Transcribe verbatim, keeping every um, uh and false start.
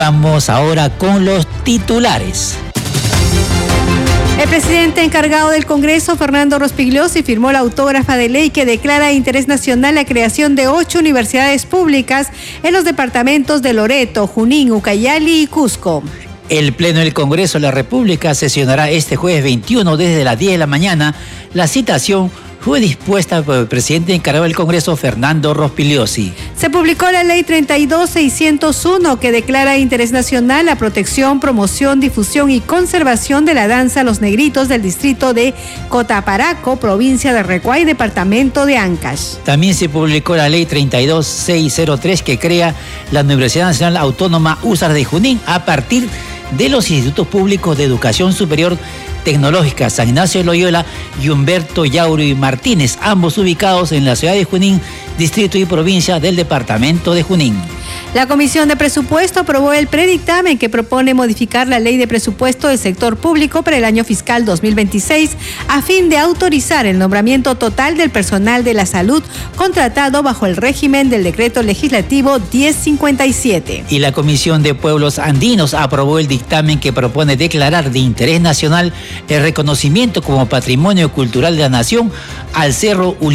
Vamos ahora con los titulares. El presidente encargado del Congreso, Fernando Rospigliosi, firmó la autógrafa de ley que declara de interés nacional la creación de ocho universidades públicas en los departamentos de Loreto, Junín, Ucayali y Cusco. El Pleno del Congreso de la República sesionará este jueves veintiuno desde las diez de la mañana. La citación fue dispuesta por el presidente encargado del Congreso, Fernando Rospigliosi. Se publicó la ley treinta y dos mil seiscientos uno que declara de interés nacional la protección, promoción, difusión y conservación de la danza Los Negritos del distrito de Cotaparaco, provincia de Recuay, departamento de Ancash. También se publicó la ley treinta y dos mil seiscientos tres que crea la Universidad Nacional Autónoma Húsares de Junín a partir de los institutos públicos de educación superior tecnológica San Ignacio de Loyola y Humberto Yauri Martínez, ambos ubicados en la ciudad de Junín, distrito y provincia del departamento de Junín. La Comisión de Presupuesto aprobó el predictamen que propone modificar la Ley de Presupuesto del Sector Público para el año fiscal dos mil veintiséis a fin de autorizar el nombramiento total del personal de la salud contratado bajo el régimen del Decreto Legislativo diez cincuenta y siete. Y la Comisión de Pueblos Andinos aprobó el dictamen que propone declarar de interés nacional el reconocimiento como Patrimonio Cultural de la Nación al Cerro Uli